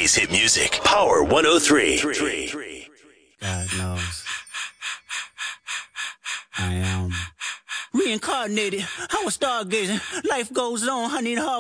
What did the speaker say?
Today's hit music. Power 103. God knows. I am reincarnated. I was stargazing. Life goes on. I need hard.